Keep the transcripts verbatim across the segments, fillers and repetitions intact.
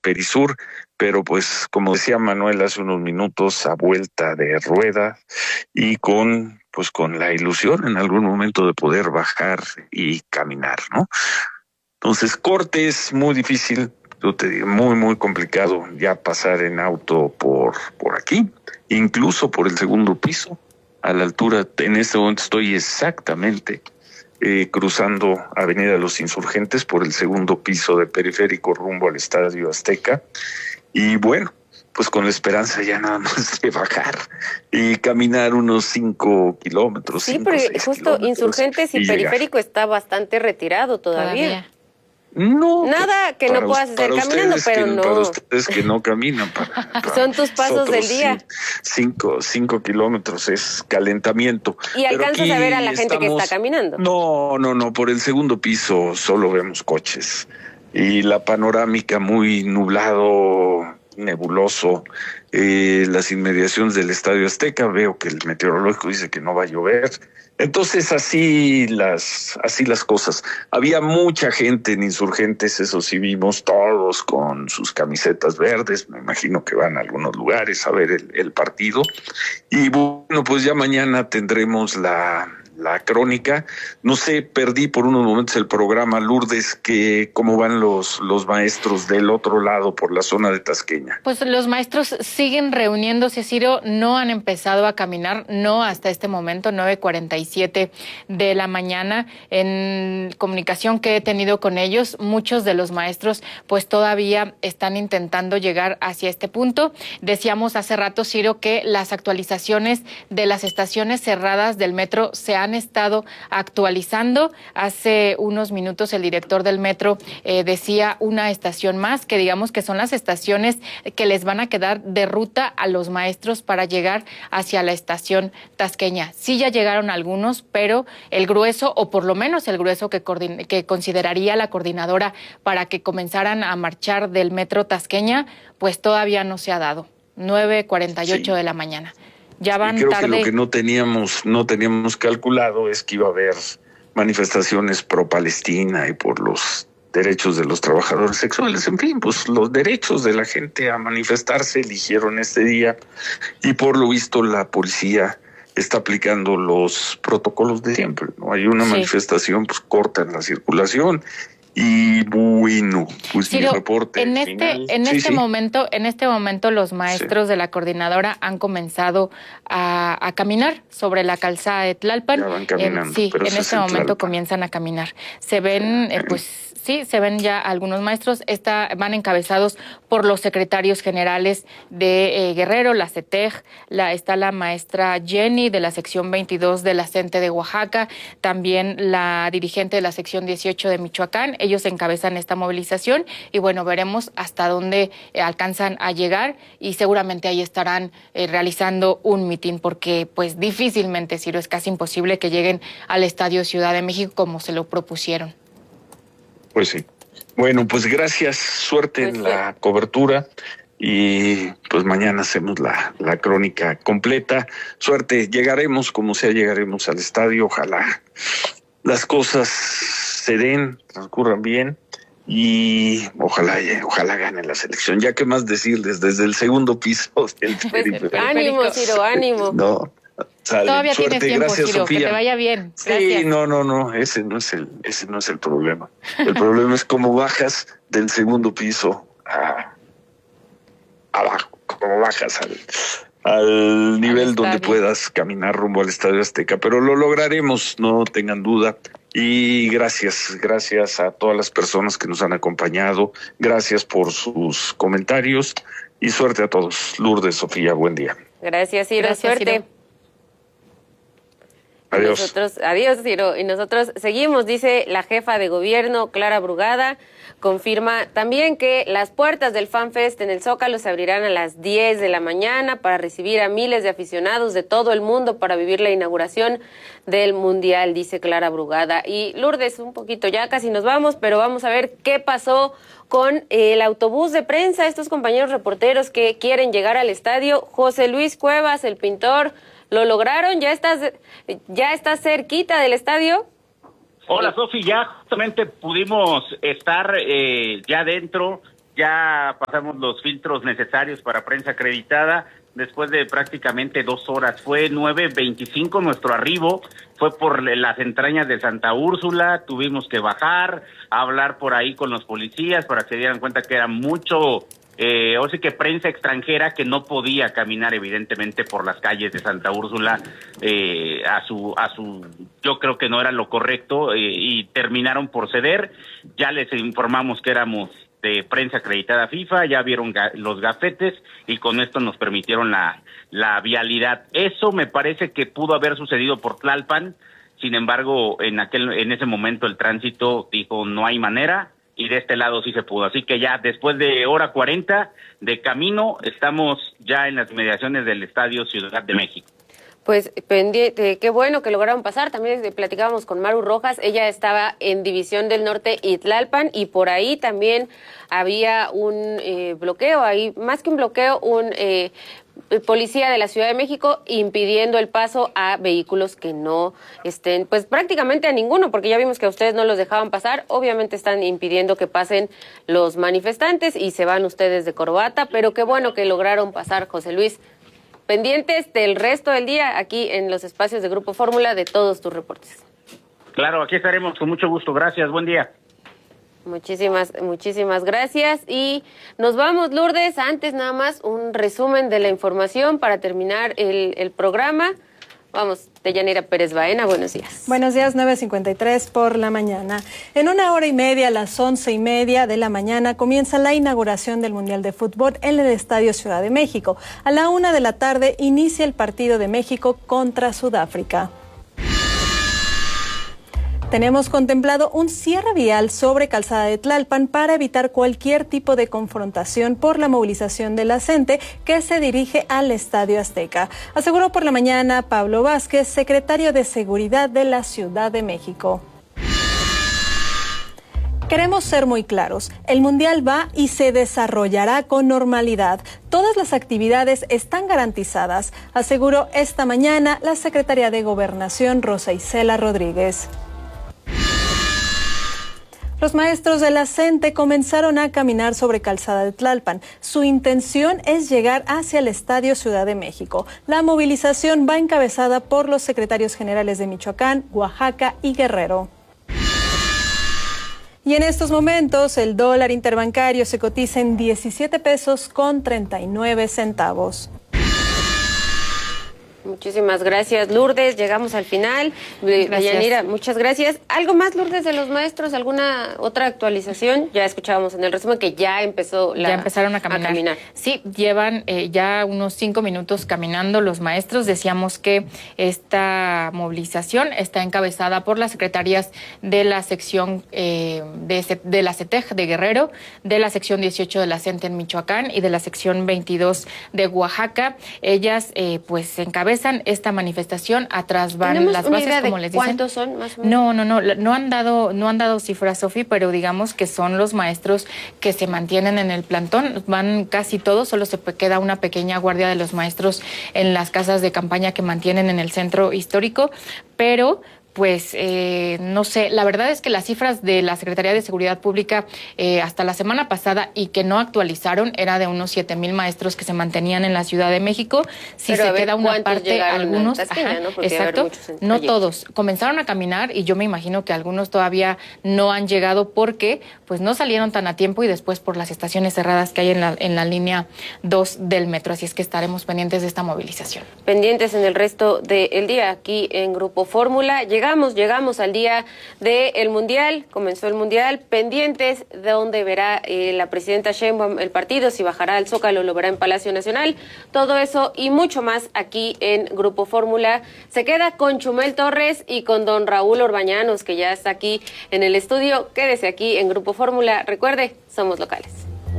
Perisur, pero pues como decía Manuel hace unos minutos, a vuelta de rueda y con pues con la ilusión en algún momento de poder bajar y caminar, ¿no? Entonces, corte es muy difícil, yo te digo, muy, muy complicado ya pasar en auto por, por aquí, incluso por el segundo piso, a la altura, en este momento estoy exactamente eh, cruzando Avenida de los Insurgentes por el segundo piso de Periférico rumbo al Estadio Azteca, y bueno, pues con la esperanza ya nada más de bajar y caminar unos cinco kilómetros. Sí, cinco, pero seis justo Insurgentes y, y Periférico llegar. Está bastante retirado todavía. todavía. No, nada que no puedas hacer caminando, pero que, no. Para ustedes que no caminan. Para, para Son tus pasos del día. Cinco, cinco kilómetros es calentamiento. ¿Y alcanzas a ver a la gente estamos, que está caminando? No, no, no. Por el segundo piso solo vemos coches. Y la panorámica muy nublado, nebuloso. Eh, las inmediaciones del Estadio Azteca, veo que el meteorológico dice que no va a llover. Entonces así las así las cosas. Había mucha gente en Insurgentes, eso sí vimos, todos con sus camisetas verdes. Me imagino que van a algunos lugares a ver el, el partido. Y bueno, pues ya mañana tendremos la la crónica. No sé, perdí por unos momentos el programa, Lourdes, que cómo van los los maestros del otro lado por la zona de Tasqueña. Pues los maestros siguen reuniéndose, Ciro, no han empezado a caminar, no hasta este momento, nueve cuarenta y siete de la mañana. En comunicación que he tenido con ellos, muchos de los maestros pues todavía están intentando llegar hacia este punto. Decíamos hace rato, Ciro, que las actualizaciones de las estaciones cerradas del metro se han han estado actualizando. Hace unos minutos el director del metro eh, decía una estación más, que digamos que son las estaciones que les van a quedar de ruta a los maestros para llegar hacia la estación tasqueña. Sí ya llegaron algunos, pero el grueso, o por lo menos el grueso que, que consideraría la coordinadora para que comenzaran a marchar del metro tasqueña, pues todavía no se ha dado. nueve cuarenta y ocho sí. de la mañana. Ya van y creo tarde. que lo que no teníamos, no teníamos calculado es que iba a haber manifestaciones pro Palestina y por los derechos de los trabajadores sexuales. En fin, pues los derechos de la gente a manifestarse eligieron este día y por lo visto la policía está aplicando los protocolos de siempre, ¿no? Hay una sí. manifestación, pues cortan la circulación. Y bueno, pues Ciro, mi reporte en este final. en sí, este sí. momento en este momento los maestros sí. de la coordinadora han comenzado a, a caminar sobre la calzada de Tlalpan. Ya van caminando, eh, sí, pero en este en momento Tlalpan. comienzan a caminar. Se ven, sí. eh, pues sí, se ven ya algunos maestros. Esta, van encabezados por los secretarios generales de eh, Guerrero, la CETEG, la está la maestra Jenny de la sección veintidós de la CENTE de Oaxaca, también la dirigente de la sección dieciocho de Michoacán. Ellos encabezan esta movilización y bueno, veremos hasta dónde eh, alcanzan a llegar y seguramente ahí estarán eh, realizando un mitin porque pues difícilmente, Ciro, es casi imposible que lleguen al Estadio Ciudad de México como se lo propusieron. Pues sí. Bueno, pues gracias, suerte pues en sí. la cobertura y pues mañana hacemos la, la crónica completa. Suerte, llegaremos como sea, llegaremos al estadio, ojalá las cosas se den, transcurran bien y ojalá ojalá gane la selección. Ya que más decirles desde el segundo piso del pues, periférico. Ánimo, Ciro, ánimo. No, sale. Todavía Suerte, tienes tiempo, gracias, Ciro, Sofía. que te vaya bien. Gracias. Sí, no, no, no, ese no es el, ese no es el problema. El problema es cómo bajas del segundo piso a abajo, cómo bajas al al nivel al donde puedas caminar rumbo al Estadio Azteca, pero lo lograremos, no tengan duda. Y gracias, gracias a todas las personas que nos han acompañado, gracias por sus comentarios y suerte a todos. Lourdes, Sofía, buen día. Gracias, Ciro, gracias, suerte. Ciro. Adiós. Nosotros, adiós, Ciro. Y nosotros seguimos, dice la jefa de gobierno, Clara Brugada, confirma también que las puertas del FanFest en el Zócalo se abrirán a las diez de la mañana para recibir a miles de aficionados de todo el mundo para vivir la inauguración del Mundial, dice Clara Brugada. Y Lourdes, un poquito, ya casi nos vamos, pero vamos a ver qué pasó con el autobús de prensa, estos compañeros reporteros que quieren llegar al estadio. José Luis Cuevas, el pintor, ¿lo lograron? ¿Ya estás, ya estás cerquita del estadio? Hola, Sofi, ya justamente pudimos estar eh, ya dentro ya pasamos los filtros necesarios para prensa acreditada, después de prácticamente dos horas. Fue nueve veinticinco nuestro arribo, fue por las entrañas de Santa Úrsula, tuvimos que bajar, hablar por ahí con los policías para que se dieran cuenta que era mucho, eh, o sea que prensa extranjera que no podía caminar evidentemente por las calles de Santa Úrsula, eh, a su, a su, yo creo que no era lo correcto, eh, y terminaron por ceder. Ya les informamos que éramos de prensa acreditada FIFA, ya vieron ga- los gafetes y con esto nos permitieron la, la vialidad. Eso me parece que pudo haber sucedido por Tlalpan, sin embargo, en aquel, en ese momento el tránsito dijo no hay manera, y de este lado sí se pudo. Así que ya después de hora cuarenta de camino, estamos ya en las mediaciones del Estadio Ciudad de México. Pues pendiente, qué bueno que lograron pasar. También platicábamos con Maru Rojas, ella estaba en División del Norte y Tlalpan, y por ahí también había un eh, bloqueo, ahí más que un bloqueo, un eh, policía de la Ciudad de México impidiendo el paso a vehículos que no estén, pues prácticamente a ninguno, porque ya vimos que a ustedes no los dejaban pasar. Obviamente están impidiendo que pasen los manifestantes y se van ustedes de corbata, pero qué bueno que lograron pasar, José Luis. Pendientes del resto del día aquí en los espacios de Grupo Fórmula de todos tus reportes. Claro, aquí estaremos con mucho gusto. Gracias, buen día. Muchísimas, muchísimas gracias. Y nos vamos, Lourdes. Antes nada más un resumen de la información para terminar el, el programa. Vamos, Deyanira Pérez Baena, buenos días. Buenos días, nueve cincuenta y tres por la mañana. En una hora y media, a las once y media de la mañana, comienza la inauguración del Mundial de Fútbol en el Estadio Ciudad de México. A la una de la tarde inicia el partido de México contra Sudáfrica. Tenemos contemplado un cierre vial sobre Calzada de Tlalpan para evitar cualquier tipo de confrontación por la movilización de la gente que se dirige al Estadio Azteca. Aseguró por la mañana Pablo Vázquez, secretario de Seguridad de la Ciudad de México. Queremos ser muy claros, el Mundial va y se desarrollará con normalidad. Todas las actividades están garantizadas, aseguró esta mañana la secretaria de Gobernación, Rosa Isela Rodríguez. Los maestros de la CENTE comenzaron a caminar sobre Calzada de Tlalpan. Su intención es llegar hacia el Estadio Ciudad de México. La movilización va encabezada por los secretarios generales de Michoacán, Oaxaca y Guerrero. Y en estos momentos el dólar interbancario se cotiza en diecisiete pesos con treinta y nueve centavos. Muchísimas gracias, Lourdes. Llegamos al final. Deyanira, muchas gracias. ¿Algo más, Lourdes, de los maestros? ¿Alguna otra actualización? Ya escuchábamos en el resumen que ya empezó la, ya empezaron a caminar. a caminar. Sí, llevan eh, ya unos cinco minutos caminando los maestros. Decíamos que esta movilización está encabezada por las secretarias de la sección eh, de, de la CETEG de Guerrero, de la sección dieciocho de la CENTE en Michoacán y de la sección veintidós de Oaxaca. Ellas eh, pues se encabezan esta manifestación, atrás van las bases, como les dicen. ¿Cuántos son más o menos? No, no, no, no han dado, no han dado cifras, Sofi, pero digamos que son los maestros que se mantienen en el plantón, van casi todos, solo se queda una pequeña guardia de los maestros en las casas de campaña que mantienen en el centro histórico, pero pues eh, no sé, la verdad es que las cifras de la Secretaría de Seguridad Pública eh, hasta la semana pasada y que no actualizaron era de unos siete mil maestros que se mantenían en la Ciudad de México. Si Pero se ver, queda una parte, algunos, Tasqueña, ajá, ¿no? exacto, no todos comenzaron a caminar y yo me imagino que algunos todavía no han llegado porque pues no salieron tan a tiempo y después por las estaciones cerradas que hay en la, en la línea dos del metro. Así es que estaremos pendientes de esta movilización. Pendientes en el resto del día aquí en Grupo Fórmula. Llegamos Llegamos, llegamos al día del Mundial, comenzó el Mundial, pendientes de donde verá eh, la presidenta Sheinbaum el partido, si bajará al Zócalo, lo verá en Palacio Nacional, todo eso y mucho más aquí en Grupo Fórmula. Se queda con Chumel Torres y con don Raúl Orbañanos, que ya está aquí en el estudio. Quédese aquí en Grupo Fórmula, recuerde, somos locales.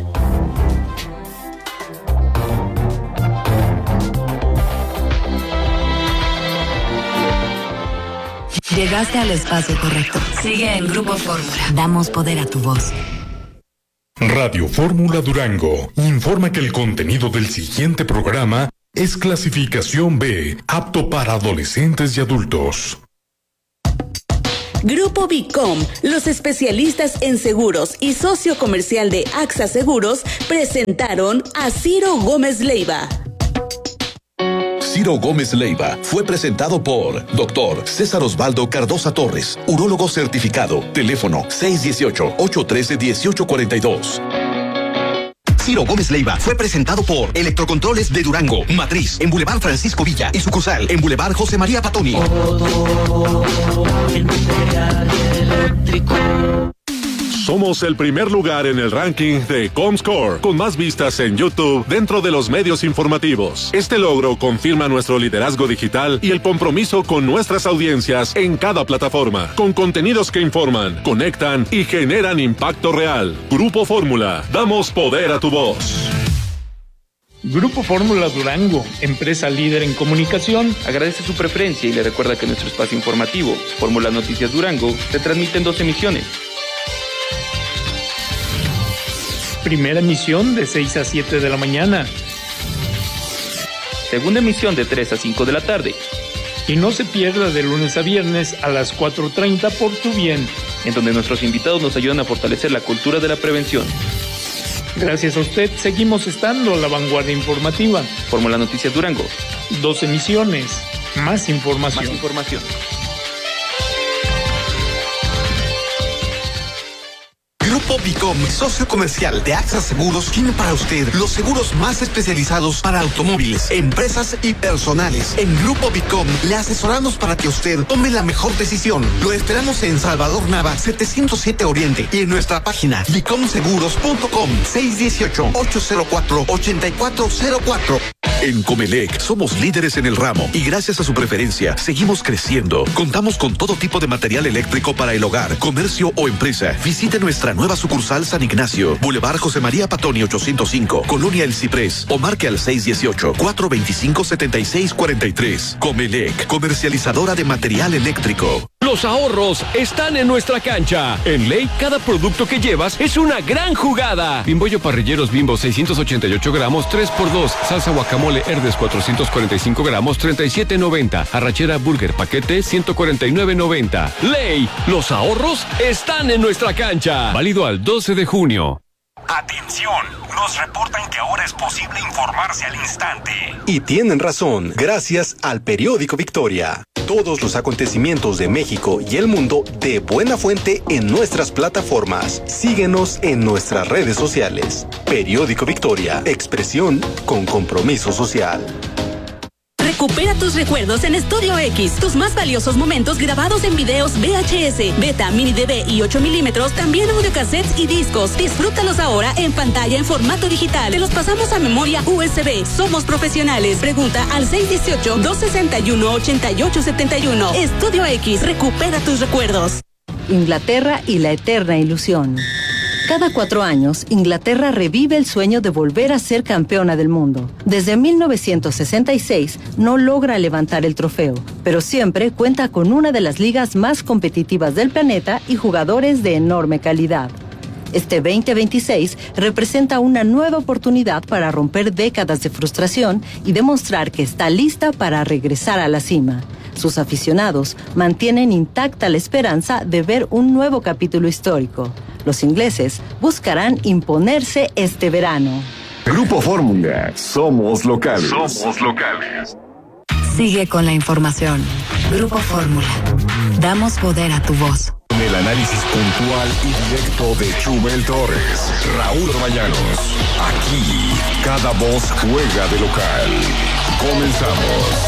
Llegaste al espacio correcto. Sigue en Grupo Fórmula. Damos poder a tu voz. Radio Fórmula Durango informa que el contenido del siguiente programa es clasificación B, apto para adolescentes y adultos. Grupo Bicom, los especialistas en seguros y socio comercial de AXA Seguros, presentaron a Ciro Gómez Leiva. Ciro Gómez Leiva fue presentado por doctor César Osvaldo Cardosa Torres, urólogo certificado. Teléfono seis uno ocho, ocho uno tres, uno ocho cuatro dos. Ciro Gómez Leiva fue presentado por Electrocontroles de Durango, matriz en Boulevard Francisco Villa y sucursal en Boulevard José María Patoni. Somos el primer lugar en el ranking de Comscore, con más vistas en YouTube dentro de los medios informativos. Este logro confirma nuestro liderazgo digital y el compromiso con nuestras audiencias en cada plataforma, con contenidos que informan, conectan y generan impacto real. Grupo Fórmula, damos poder a tu voz. Grupo Fórmula Durango, empresa líder en comunicación, agradece su preferencia y le recuerda que nuestro espacio informativo, Fórmula Noticias Durango, se transmite en dos emisiones. Primera emisión de seis a siete de la mañana. Segunda emisión de tres a cinco de la tarde. Y no se pierda de lunes a viernes a las cuatro treinta por Tu Bien, en donde nuestros invitados nos ayudan a fortalecer la cultura de la prevención. Gracias a usted, seguimos estando a la vanguardia informativa. Fórmula Noticias Durango. Dos emisiones, más información. Más información. Grupo Bicom, socio comercial de AXA Seguros, tiene para usted los seguros más especializados para automóviles, empresas y personales. En Grupo Bicom le asesoramos para que usted tome la mejor decisión. Lo esperamos en Salvador Nava, setecientos siete Oriente, y en nuestra página bicom seguros punto com, seis uno ocho, ocho cero cuatro, ocho cuatro cero cuatro. En Comelec somos líderes en el ramo y gracias a su preferencia seguimos creciendo. Contamos con todo tipo de material eléctrico para el hogar, comercio o empresa. Visite nuestra nueva sucursal San Ignacio, Boulevard José María Patoni ochocientos cinco, Colonia El Ciprés, o marque al seis uno ocho, cuatro dos cinco, siete seis cuatro tres. Comelec, comercializadora de material eléctrico. Los ahorros están en nuestra cancha. En Ley, cada producto que llevas es una gran jugada. Bimbollo Parrilleros Bimbo seiscientos ochenta y ocho gramos, tres por dos. Salsa guacamole Herdes cuatrocientos cuarenta y cinco gramos, treinta y siete noventa. Arrachera Burger paquete ciento cuarenta y nueve noventa. Ley, los ahorros están en nuestra cancha. Válido al doce de junio. Atención, nos reportan que ahora es posible informarse al instante. Y tienen razón, gracias al periódico Victoria. Todos los acontecimientos de México y el mundo de buena fuente en nuestras plataformas. Síguenos en nuestras redes sociales. Periódico Victoria, expresión con compromiso social. Recupera tus recuerdos en Studio X. Tus más valiosos momentos grabados en videos V H S, Beta, Mini D V y ocho milímetros, también audiocassettes y discos. Disfrútalos ahora en pantalla en formato digital. Te los pasamos a memoria U S B. Somos profesionales. Pregunta al seis uno ocho, dos seis uno, ocho ocho siete uno. Studio X. Recupera tus recuerdos. Inglaterra y la eterna ilusión. Cada cuatro años, Inglaterra revive el sueño de volver a ser campeona del mundo. Desde mil novecientos sesenta y seis no logra levantar el trofeo, pero siempre cuenta con una de las ligas más competitivas del planeta y jugadores de enorme calidad. Este veinte veintiséis representa una nueva oportunidad para romper décadas de frustración y demostrar que está lista para regresar a la cima. Sus aficionados mantienen intacta la esperanza de ver un nuevo capítulo histórico. Los ingleses buscarán imponerse este verano. Grupo Fórmula, somos locales. Somos locales. Sigue con la información. Grupo Fórmula. Damos poder a tu voz. Con el análisis puntual y directo de Chumel Torres, Raúl Orbañanos. Aquí, cada voz juega de local. Comenzamos.